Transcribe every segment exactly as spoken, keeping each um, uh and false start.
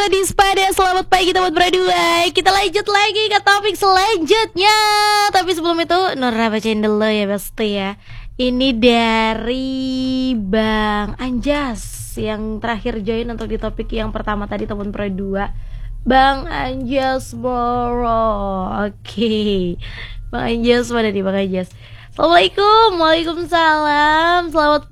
di Spada. Selamat pagi teman berdua. Kita lanjut lagi ke topik selanjutnya. Tapi sebelum itu Nora bacain dulu ya pasti ya. Ini dari Bang Anjas yang terakhir join untuk di topik yang pertama tadi teman berdua. Bang Anjas Boro. Oke, Bang Anjas mana nih Bang Anjas? Assalamualaikum, waalaikumsalam. Selamat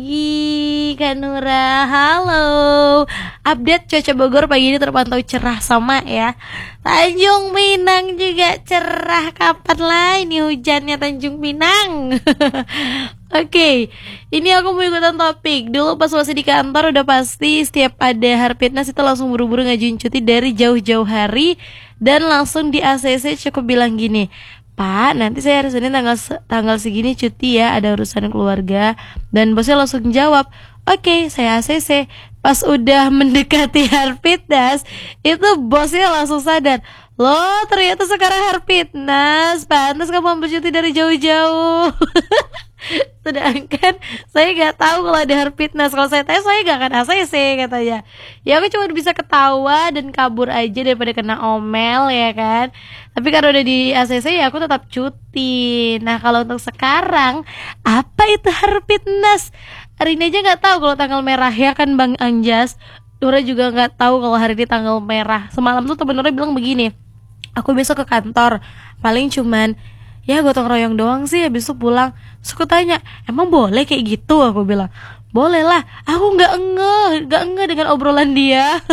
pagi Kak Nura. Halo. Update cuaca Bogor pagi ini terpantau cerah sama ya. Tanjung Pinang juga cerah. Kapan lah ini hujannya Tanjung Pinang? Oke, okay, ini aku mau ikutan topik. Dulu pas masih di kantor udah pasti setiap ada Harpitnas itu langsung buru-buru ngajuin cuti dari jauh-jauh hari. Dan langsung di A C C cukup bilang gini, Pak, nanti saya hari Senin tanggal tanggal segini cuti ya, ada urusan keluarga. Dan bosnya langsung jawab, oke, saya A C C. Pas udah mendekati Harpitnas, itu bosnya langsung sadar, loh ternyata sekarang Harpitnas, pantas kamu ambil cuti dari jauh-jauh. Sedangkan saya nggak tahu kalau ada Harpitnas. Kalau saya tanya saya nggak akan A C C katanya. Ya aku cuma bisa ketawa dan kabur aja daripada kena omel ya kan. Tapi karena udah di A C C ya aku tetap cuti. Nah kalau untuk sekarang apa itu Harpitnas? Hari ini aja nggak tahu kalau tanggal merah ya kan Bang Anjas. Nura juga nggak tahu kalau hari ini tanggal merah. Semalam tuh temen Nura bilang begini, aku besok ke kantor paling cuman ya gotong royong doang sih, habis itu pulang. Terus aku tanya, emang boleh kayak gitu? Aku bilang, boleh lah. Aku gak ngeh, gak ngeh dengan obrolan dia.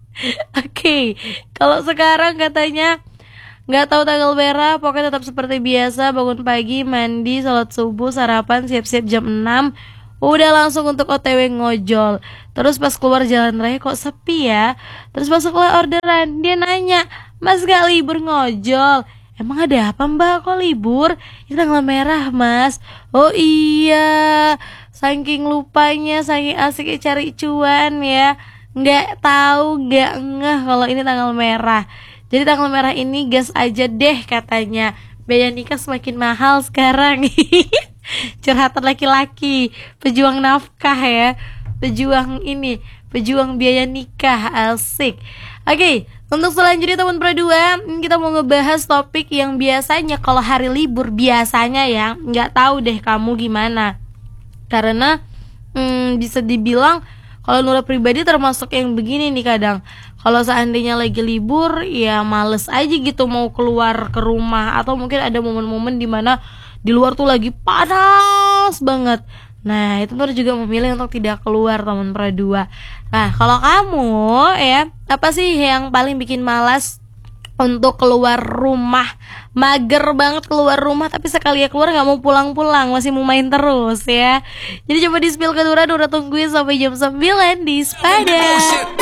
Oke, okay. Kalau sekarang katanya gak tahu tanggal merah, pokoknya tetap seperti biasa. Bangun pagi, mandi, sholat subuh, sarapan, siap-siap jam enam. Udah langsung untuk O T W ngojol. Terus pas keluar jalan raya kok sepi ya. Terus masuklah orderan, dia nanya, Mas gak libur ngojol? Emang ada apa mbak, kok libur? Ini tanggal merah mas. Oh iya, saking lupanya, saking asiknya cari cuan ya, nggak tahu, nggak ngeh kalau ini tanggal merah. Jadi tanggal merah ini gas aja deh katanya. Biaya nikah semakin mahal sekarang. Curhatan laki-laki, pejuang nafkah ya, pejuang ini, pejuang biaya nikah, asik. Oke, okay. Untuk selanjutnya teman berdua, kita mau ngebahas topik yang biasanya kalau hari libur biasanya ya, nggak tahu deh kamu gimana. Karena hmm, bisa dibilang kalau Nura pribadi termasuk yang begini nih kadang. Kalau seandainya lagi libur ya males aja gitu mau keluar ke rumah. Atau mungkin ada momen-momen dimana di luar tuh lagi panas banget. Nah itu Nur juga memilih untuk tidak keluar teman berdua. Nah kalau kamu ya, apa sih yang paling bikin malas untuk keluar rumah? Mager banget keluar rumah, tapi sekali ya keluar gak mau pulang-pulang, masih mau main terus ya. Jadi coba di spill ke Nura, Nura tungguin sampai jam sembilan di Spada.